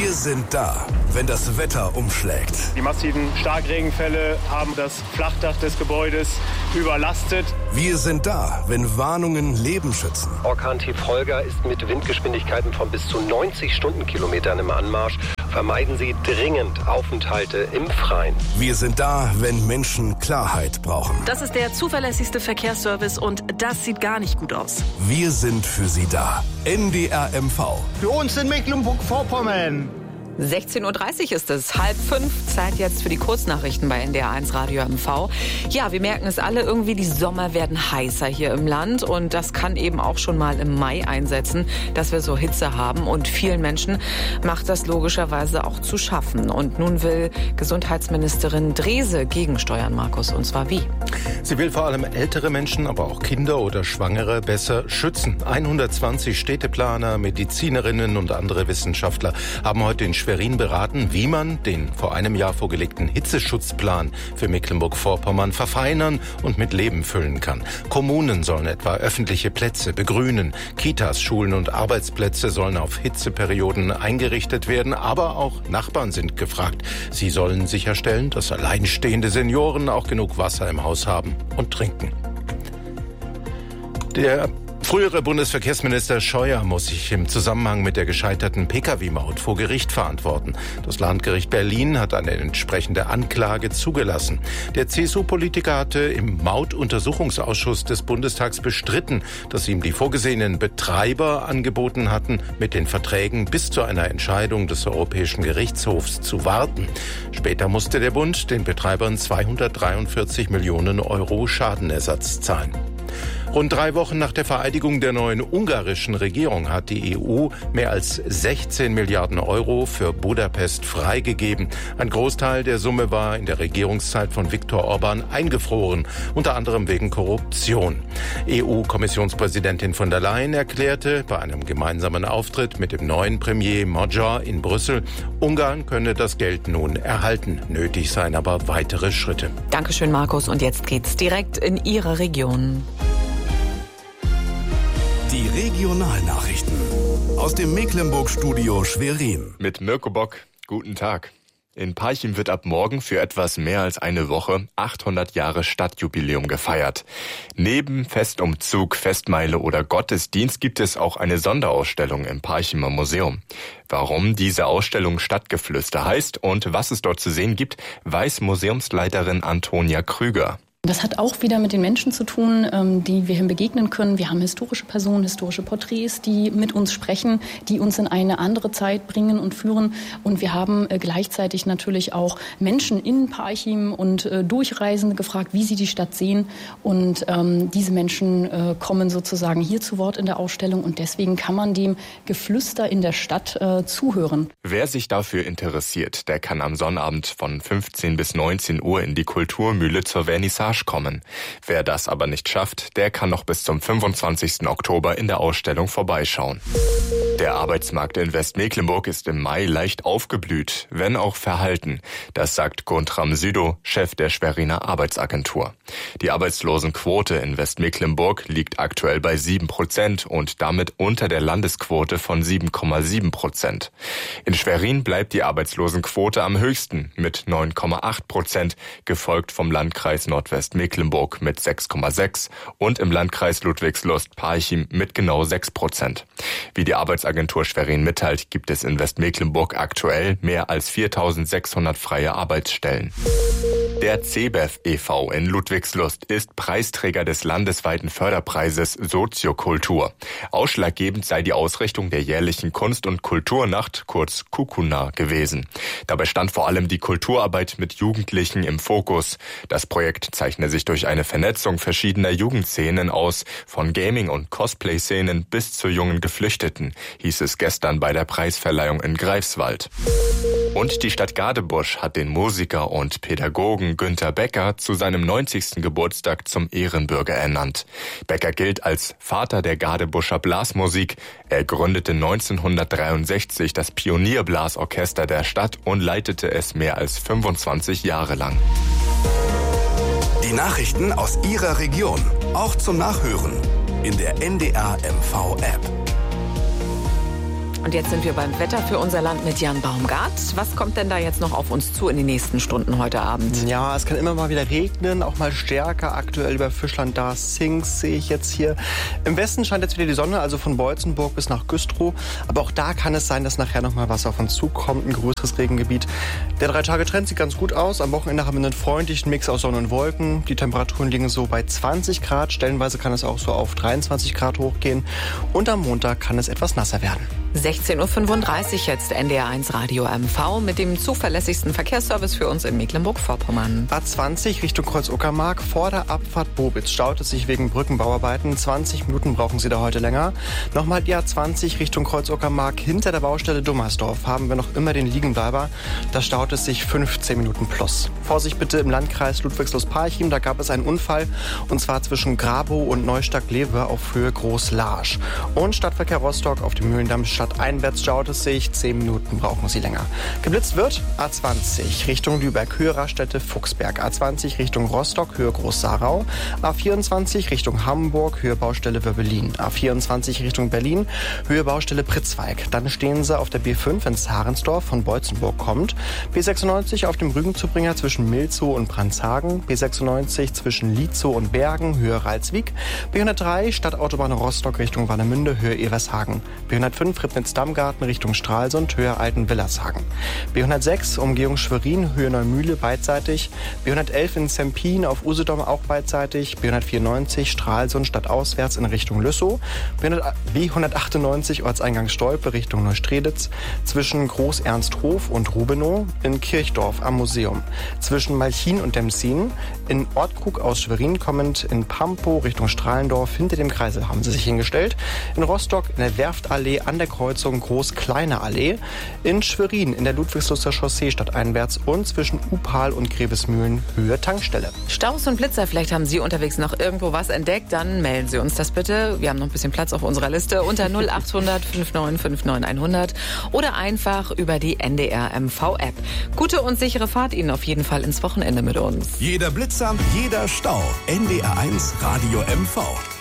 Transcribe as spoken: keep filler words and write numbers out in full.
Wir sind da, wenn das Wetter umschlägt. Die massiven Starkregenfälle haben das Flachdach des Gebäudes überlastet. Wir sind da, wenn Warnungen Leben schützen. Orkan-Tief Holger ist mit Windgeschwindigkeiten von bis zu neunzig Stundenkilometern im Anmarsch. Vermeiden Sie dringend Aufenthalte im Freien. Wir sind da, wenn Menschen Klarheit brauchen. Das ist der zuverlässigste Verkehrsservice und das sieht gar nicht gut aus. Wir sind für Sie da. N D R M V. Für uns in Mecklenburg-Vorpommern. sechzehn Uhr dreißig ist es, halb fünf, Zeit jetzt für die Kurznachrichten bei N D R eins Radio M V. Ja, wir merken es alle irgendwie, die Sommer werden heißer hier im Land und das kann eben auch schon mal im Mai einsetzen, dass wir so Hitze haben und vielen Menschen macht das logischerweise auch zu schaffen. Und nun will Gesundheitsministerin Drese gegensteuern, Markus, und zwar wie? Sie will vor allem ältere Menschen, aber auch Kinder oder Schwangere besser schützen. hundertzwanzig Städteplaner, Medizinerinnen und andere Wissenschaftler haben heute in Schwerin beraten, wie man den vor einem Jahr vorgelegten Hitzeschutzplan für Mecklenburg-Vorpommern verfeinern und mit Leben füllen kann. Kommunen sollen etwa öffentliche Plätze begrünen, Kitas, Schulen und Arbeitsplätze sollen auf Hitzeperioden eingerichtet werden, aber auch Nachbarn sind gefragt. Sie sollen sicherstellen, dass alleinstehende Senioren auch genug Wasser im Haus haben und trinken. Der frühere Bundesverkehrsminister Scheuer muss sich im Zusammenhang mit der gescheiterten Pkw-Maut vor Gericht verantworten. Das Landgericht Berlin hat eine entsprechende Anklage zugelassen. Der C S U-Politiker hatte im Mautuntersuchungsausschuss des Bundestags bestritten, dass ihm die vorgesehenen Betreiber angeboten hatten, mit den Verträgen bis zu einer Entscheidung des Europäischen Gerichtshofs zu warten. Später musste der Bund den Betreibern zweihundertdreiundvierzig Millionen Euro Schadenersatz zahlen. Rund drei Wochen nach der Vereidigung der neuen ungarischen Regierung hat die E U mehr als sechzehn Milliarden Euro für Budapest freigegeben. Ein Großteil der Summe war in der Regierungszeit von Viktor Orban eingefroren, unter anderem wegen Korruption. E U-Kommissionspräsidentin von der Leyen erklärte bei einem gemeinsamen Auftritt mit dem neuen Premier Magyar in Brüssel, Ungarn könne das Geld nun erhalten. Nötig seien aber weitere Schritte. Dankeschön, Markus. Und jetzt geht's direkt in Ihre Region. Die Regionalnachrichten aus dem Mecklenburg-Studio Schwerin. Mit Mirko Bock, guten Tag. In Parchim wird ab morgen für etwas mehr als eine Woche achthundert Jahre Stadtjubiläum gefeiert. Neben Festumzug, Festmeile oder Gottesdienst gibt es auch eine Sonderausstellung im Parchimer Museum. Warum diese Ausstellung Stadtgeflüster heißt und was es dort zu sehen gibt, weiß Museumsleiterin Antonia Krüger. Das hat auch wieder mit den Menschen zu tun, die wir begegnen können. Wir haben historische Personen, historische Porträts, die mit uns sprechen, die uns in eine andere Zeit bringen und führen. Und wir haben gleichzeitig natürlich auch Menschen in Parchim und Durchreisende gefragt, wie sie die Stadt sehen. Und ähm, diese Menschen äh, kommen sozusagen hier zu Wort in der Ausstellung. Und deswegen kann man dem Geflüster in der Stadt äh, zuhören. Wer sich dafür interessiert, der kann am Sonnabend von fünfzehn bis neunzehn Uhr in die Kulturmühle zur Vernissage kommen. Wer das aber nicht schafft, der kann noch bis zum fünfundzwanzigsten Oktober in der Ausstellung vorbeischauen. Der Arbeitsmarkt in Westmecklenburg ist im Mai leicht aufgeblüht, wenn auch verhalten. Das sagt Guntram Südow, Chef der Schweriner Arbeitsagentur. Die Arbeitslosenquote in Westmecklenburg liegt aktuell bei sieben Prozent und damit unter der Landesquote von sieben Komma sieben Prozent. In Schwerin bleibt die Arbeitslosenquote am höchsten mit neun Komma acht Prozent, gefolgt vom Landkreis Nordwestmecklenburg mit sechs Komma sechs und im Landkreis Ludwigslust-Parchim mit genau sechs Prozent. Wie die Arbeitsagentur Schwerin mitteilt, gibt es in Westmecklenburg aktuell mehr als viertausendsechshundert freie Arbeitsstellen. Der C B E F e V in Ludwigslust ist Preisträger des landesweiten Förderpreises Soziokultur. Ausschlaggebend sei die Ausrichtung der jährlichen Kunst- und Kulturnacht, kurz Kukuna, gewesen. Dabei stand vor allem die Kulturarbeit mit Jugendlichen im Fokus. Das Projekt zeichne sich durch eine Vernetzung verschiedener Jugendszenen aus, von Gaming- und Cosplay-Szenen bis zu jungen Geflüchteten, hieß es gestern bei der Preisverleihung in Greifswald. Und die Stadt Gadebusch hat den Musiker und Pädagogen Günter Becker zu seinem neunzigsten Geburtstag zum Ehrenbürger ernannt. Becker gilt als Vater der Gadebuscher Blasmusik. Er gründete neunzehnhundertdreiundsechzig das Pionierblasorchester der Stadt und leitete es mehr als fünfundzwanzig Jahre lang. Die Nachrichten aus Ihrer Region, auch zum Nachhören in der N D R M V App. Und jetzt sind wir beim Wetter für unser Land mit Jan Baumgart. Was kommt denn da jetzt noch auf uns zu in den nächsten Stunden heute Abend? Ja, es kann immer mal wieder regnen, auch mal stärker. Aktuell über Fischland da Sings sehe ich jetzt hier. Im Westen scheint jetzt wieder die Sonne, also von Beutzenburg bis nach Güstrow. Aber auch da kann es sein, dass nachher noch mal was auf uns zukommt, ein größeres Regengebiet. Der Drei-Tage-Trend sieht ganz gut aus. Am Wochenende haben wir einen freundlichen Mix aus Sonne und Wolken. Die Temperaturen liegen so bei zwanzig Grad. Stellenweise kann es auch so auf dreiundzwanzig Grad hochgehen. Und am Montag kann es etwas nasser werden. sechzehn Uhr fünfunddreißig jetzt N D R eins Radio M V mit dem zuverlässigsten Verkehrsservice für uns in Mecklenburg-Vorpommern. A zwanzig Richtung Kreuz-Uckermark vor der Abfahrt Bobitz staut es sich wegen Brückenbauarbeiten. zwanzig Minuten brauchen Sie da heute länger. Nochmal die A zwanzig Richtung Kreuz-Uckermark hinter der Baustelle Dummersdorf haben wir noch immer den Liegenbleiber. Da staut es sich fünfzehn Minuten plus. Vorsicht bitte im Landkreis Ludwigslust-Parchim, da gab es einen Unfall und zwar zwischen Grabow und Neustadt-Lewe auf Höhe Groß-Larsch. Und Stadtverkehr Rostock auf dem Mühlendamm stadteinwärts staut es sich, zehn Minuten brauchen Sie länger. Geblitzt wird A zwanzig Richtung Lübeck, Höhe Raststätte Fuchsberg, A zwanzig Richtung Rostock, Höhe Groß-Sarau, A vierundzwanzig Richtung Hamburg, Höhe Baustelle Wöbbelin, A vierundzwanzig Richtung Berlin, Höhe Baustelle Pritzweig. Dann stehen Sie auf der B fünf, wenn es Harensdorf von Beutzenburg kommt, B sechsundneunzig auf dem Rügenzubringer zwischen Milzow und Brandshagen, B sechsundneunzig zwischen Lietzow und Bergen, Höhe Ralswiek, B hundertdrei Stadtautobahn Rostock Richtung Warnemünde, Höhe Evershagen, B hundertfünf Ribnitz-Dammgarten Richtung Stralsund, Höhe Alten-Willershagen, B hundertsechs Umgehung Schwerin, Höhe Neumühle beidseitig, B hundertelf in Zempin auf Usedom auch beidseitig, B hundertvierundneunzig Stralsund stadtauswärts in Richtung Lüssow, B hundertachtundneunzig Ortseingang Stolpe Richtung Neustreditz, zwischen Groß-Ernsthof und Rubenow, in Kirchdorf am Museum, zwischen Malchin und Demsin, in Ortkrug aus Schwerin kommend, in Pampow Richtung Strahlendorf, hinter dem Kreisel haben sie sich hingestellt, in Rostock in der Werftallee an der Kreuzung Groß-Kleine Allee, in Schwerin in der Ludwigsluster Chaussee stadteinwärts und zwischen Upal und Grevesmühlen Höhe Tankstelle. Staus und Blitzer, vielleicht haben Sie unterwegs noch irgendwo was entdeckt, dann melden Sie uns das bitte. Wir haben noch ein bisschen Platz auf unserer Liste unter null acht hundert fünfundneunzig fünfundneunzig hundert oder einfach über die N D R M V-App. Gute und sichere Fahrt Ihnen auf jeden Fall ins Wochenende mit uns. Jeder Blitzer, jeder Stau. N D R eins Radio M V.